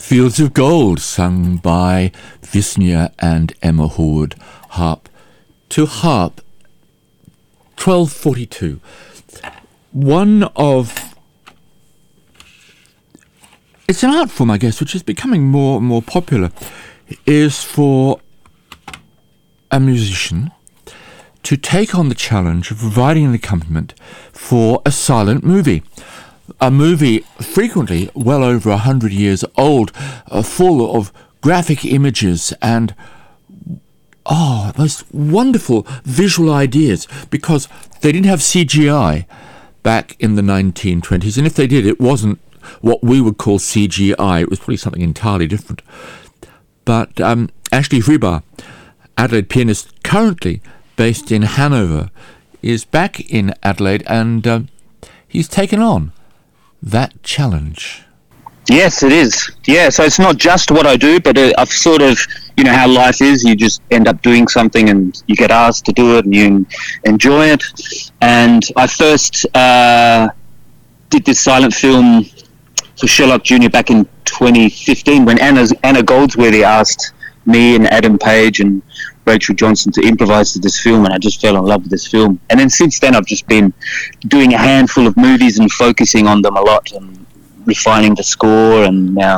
Fields of Gold, sung by Visnia and Emma Horwood, harp to harp, 1242. One of... It's an art form, I guess, which is becoming more and more popular, is for a musician to take on the challenge of providing an accompaniment for a silent movie. A movie frequently well over 100 years old, full of graphic images and most wonderful visual ideas, because they didn't have CGI back in the 1920s, and if they did, it wasn't what we would call CGI. It was probably something entirely different. But Ashley Hribar, Adelaide pianist, currently based in Hanover, is back in Adelaide, and he's taken on that challenge. Yes, it is. Yeah, so it's not just what I do, but I've sort of, how life is, you just end up doing something and you get asked to do it and you enjoy it. And I first did this silent film for Sherlock Jr. back in 2015 when Anna Goldsworthy asked me and Adam Page and Rachel Johnson to improvise to this film, and I just fell in love with this film. And then since then I've just been doing a handful of movies and focusing on them a lot and refining the score, and now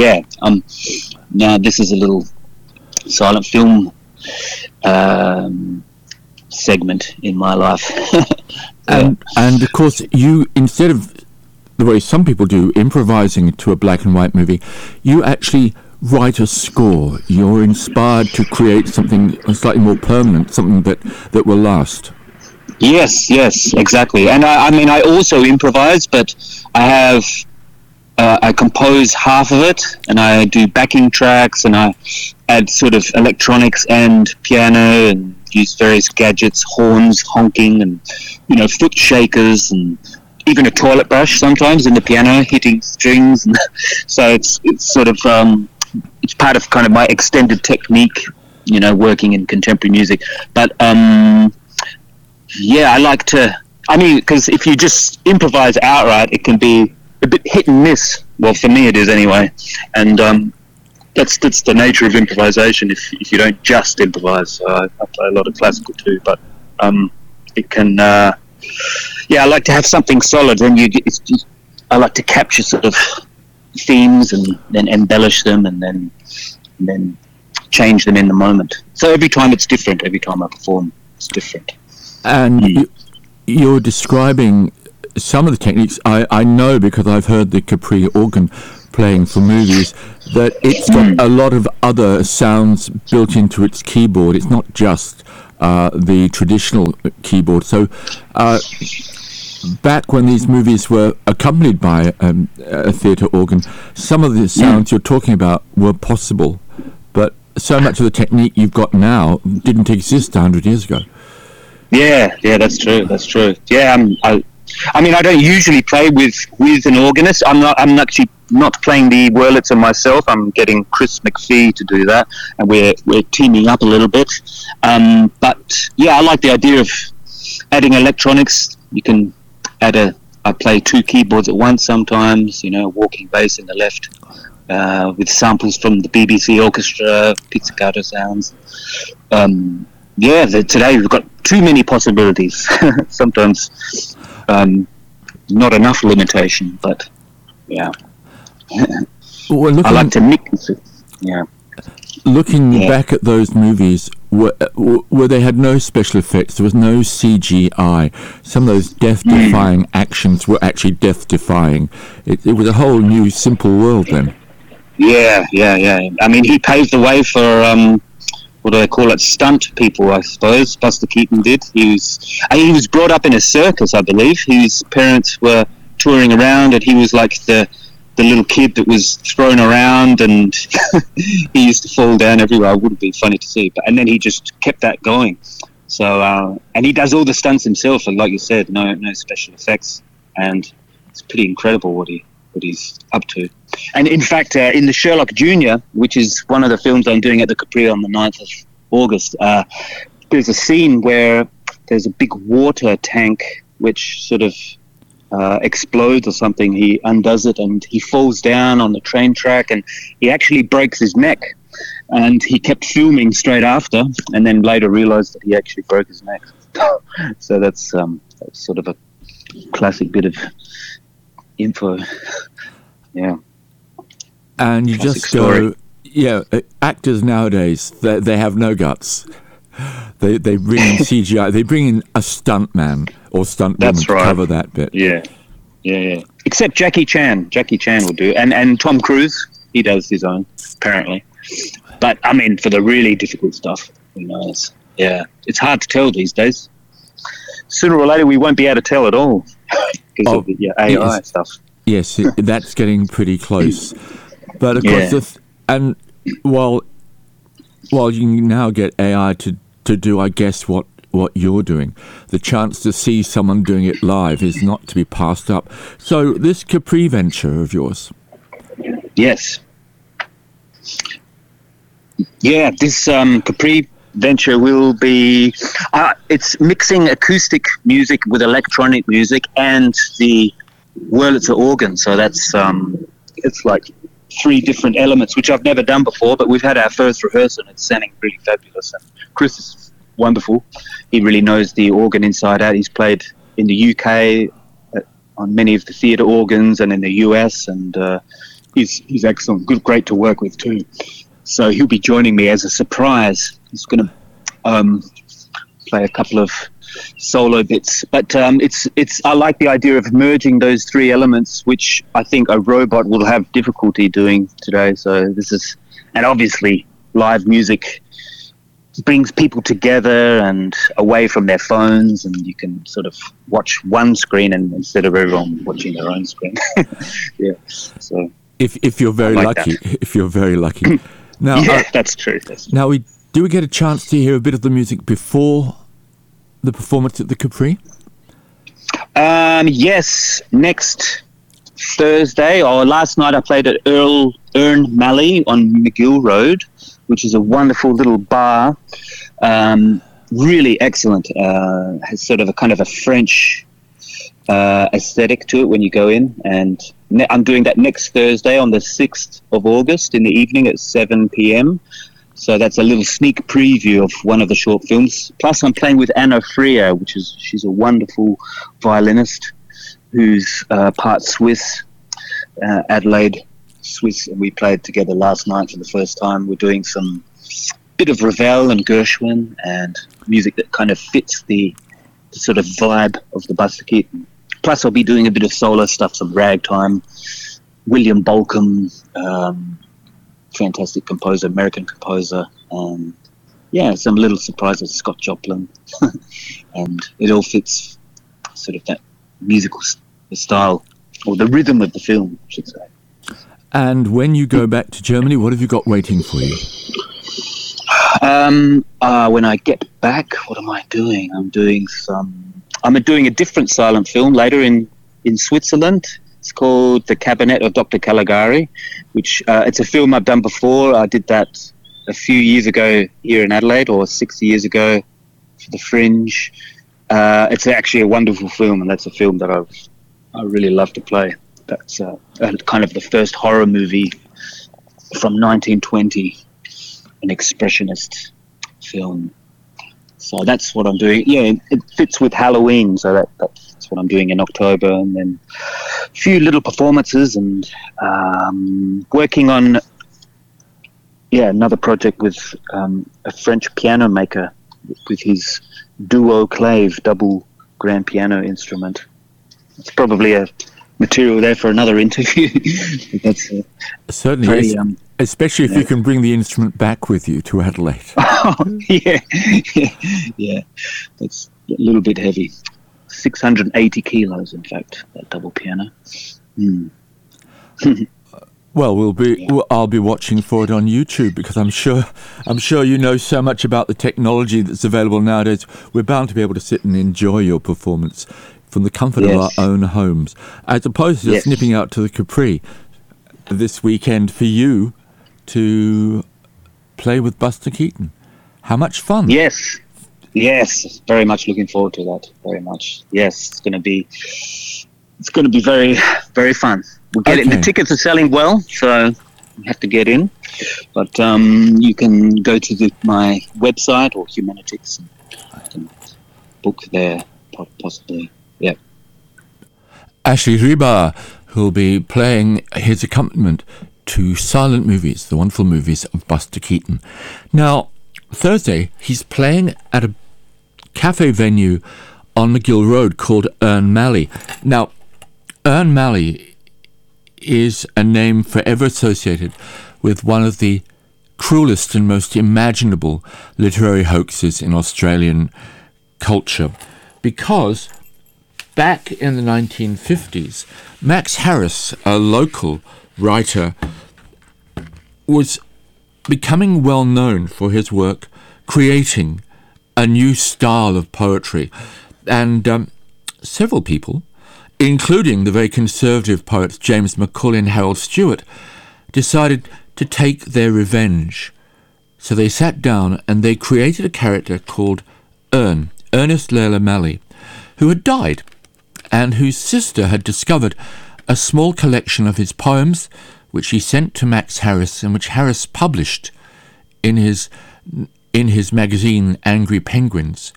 this is a little silent film segment in my life. And of course, you, instead of the way some people do, improvising to a black and white movie, you actually write a score. You're inspired to create something slightly more permanent, something that will last. Yes, exactly. And I also improvise, but I compose half of it, and I do backing tracks, and I add sort of electronics and piano, and use various gadgets, horns, honking, and foot shakers, and even a toilet brush sometimes in the piano, hitting strings. And so it's sort of it's part of kind of my extended technique, working in contemporary music. But I like to. Because if you just improvise outright, it can be a bit hit and miss. Well, for me it is anyway, and that's the nature of improvisation. If you don't just improvise, so I play a lot of classical too, but it can. I like to have something solid, and I like to capture sort of themes and then embellish them, and then change them in the moment. So every time it's different. Every time I perform, it's different. And you're describing some of the techniques. I know, because I've heard the Capri organ playing for movies, that it's got a lot of other sounds built into its keyboard. It's not just the traditional keyboard. So back when these movies were accompanied by a theatre organ, some of the sounds you're talking about were possible, but so much of the technique you've got now didn't exist 100 years ago. Yeah, that's true. Yeah, I don't usually play with an organist. I'm actually not playing the Wurlitzer myself. I'm getting Chris McPhee to do that, and we're teaming up a little bit. But yeah, I like the idea of adding electronics. You can I play two keyboards at once sometimes. Walking bass in the left, with samples from the BBC Orchestra, pizzicato sounds. Today we've got too many possibilities. Sometimes not enough limitation, but yeah. Well, I like to mix it. Yeah. Looking back at those movies, where they had no special effects, there was no CGI. Some of those death-defying actions were actually death-defying. It was a whole new, simple world then. Yeah. He paved the way for what do they call it? Stunt people, I suppose. Buster Keaton did. He was brought up in a circus, I believe. His parents were touring around, and he was like the little kid that was thrown around, and he used to fall down everywhere. It would be funny to see, and then he just kept that going. So, and he does all the stunts himself, and like you said, no special effects, and it's pretty incredible what he's up to. And in fact, in the Sherlock Jr., which is one of the films I'm doing at the Capri on the 9th of August, there's a scene where there's a big water tank which sort of explodes or something, he undoes it and he falls down on the train track and he actually breaks his neck. And he kept filming straight after, and then later realised that he actually broke his neck. So that's sort of a classic bit of info. Yeah. And you Classic just go, actors nowadays, they have no guts. They bring in CGI, they bring in a stuntman or stuntwoman to cover that bit. Yeah. Except Jackie Chan. Jackie Chan will do. And Tom Cruise, he does his own, apparently. But, I mean, for the really difficult stuff, who knows? Yeah. It's hard to tell these days. Sooner or later, we won't be able to tell at all because of the AI stuff. Yes, that's getting pretty close. But, of course, and while you can now get AI to do, I guess, what you're doing, the chance to see someone doing it live is not to be passed up. So this Capri venture of yours. Yes. Yeah, this Capri venture will be... it's mixing acoustic music with electronic music and the Wurlitzer organ. So that's... it's like 3 different elements, which I've never done before, but we've had our first rehearsal and it's sounding really fabulous. And Chris is wonderful. He really knows the organ inside out. He's played in the UK on many of the theatre organs and in the US, and he's excellent. Great to work with too. So he'll be joining me as a surprise. He's going to play a couple of solo bits, but it's. I like the idea of merging those 3 elements, which I think a robot will have difficulty doing today. So this is, and obviously live music brings people together and away from their phones, and you can sort of watch one screen and instead of everyone watching their own screen. Yeah. So if you're very lucky, if you're very lucky. Now, that's true. Now, do we get a chance to hear a bit of the music before the performance at the Capri? Yes, next Thursday, or last night I played at Ern Malley on McGill Road, which is a wonderful little bar. Really excellent. Has sort of a kind of a French aesthetic to it when you go in, and I'm doing that next Thursday on the 6th of August in the evening at 7 p.m. So that's a little sneak preview of one of the short films. Plus I'm playing with Anna Freer, she's a wonderful violinist who's part Swiss, Adelaide Swiss, and we played together last night for the first time. We're doing some bit of Ravel and Gershwin and music that kind of fits the sort of vibe of the Buster Keaton. Plus, I'll be doing a bit of solo stuff, some ragtime, William Bolcom, fantastic composer, American composer, some little surprises, Scott Joplin, and it all fits sort of that musical style, or the rhythm of the film, I should say. And when you go back to Germany, what have you got waiting for you? When I get back, what am I doing? I'm doing a different silent film later in Switzerland. It's called The Cabinet of Dr. Caligari, which it's a film I've done before. I did that a few years ago here in Adelaide, or 6 years ago for the Fringe. It's actually a wonderful film, and that's a film that I really love to play. That's kind of the first horror movie from 1920, an expressionist film. So that's what I'm doing. Yeah, it fits with Halloween, so that's what I'm doing in October. And then a few little performances, and working on another project with a French piano maker with his duo clave, double grand piano instrument. It's probably a material there for another interview. That's certainly very, is. Especially if you can bring the instrument back with you to Adelaide. Yeah. It's a little bit heavy. 680 kilos, in fact, that double piano. Well, I'll be watching for it on YouTube, because I'm sure you know so much about the technology that's available nowadays. We're bound to be able to sit and enjoy your performance from the comfort of our own homes, as opposed to just nipping out to the Capri this weekend for you to play with Buster Keaton. How much fun! Yes, very much looking forward to that. Very much. Yes, it's going to be it's going to be very, very fun. We'll get it. The tickets are selling well, so you have to get in. But you can go to my website or Humanitix, and I can book there, possibly. Yeah. Ashley Riba, who'll be playing his accompaniment to silent movies, the wonderful movies of Buster Keaton. Now, Thursday, he's playing at a cafe venue on McGill Road called Ern Malley. Now, Ern Malley is a name forever associated with one of the cruelest and most imaginable literary hoaxes in Australian culture, because back in the 1950s, Max Harris, a local writer, was becoming well known for his work creating a new style of poetry. And several people, including the very conservative poets James Macaulay and Harold Stewart, decided to take their revenge. So they sat down and they created a character called Ernest Layla Malley, who had died and whose sister had discovered a small collection of his poems, which he sent to Max Harris and which Harris published in his magazine Angry Penguins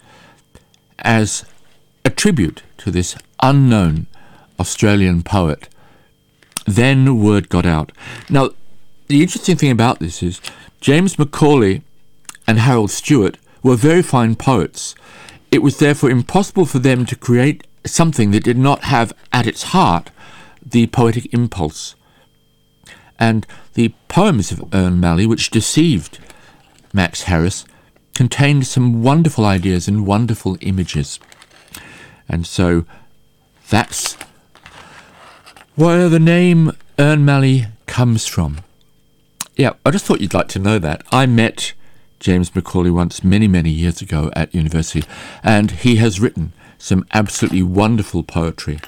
as a tribute to this unknown Australian poet. Then word got out. Now, the interesting thing about this is James Macaulay and Harold Stewart were very fine poets. It was therefore impossible for them to create something that did not have at its heart the poetic impulse. And the poems of Ern Malley, which deceived Max Harris, contained some wonderful ideas and wonderful images. And so that's where the name Ern Malley comes from. Yeah, I just thought you'd like to know that. I met James Macaulay once many, many years ago at university, and he has written some absolutely wonderful poetry,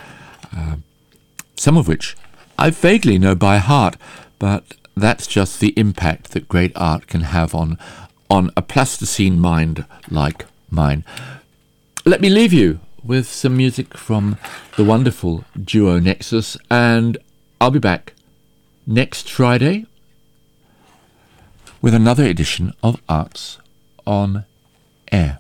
some of which I vaguely know by heart, but that's just the impact that great art can have on a plasticine mind like mine. Let me leave you with some music from the wonderful duo Nexus, and I'll be back next Friday with another edition of Arts on Air.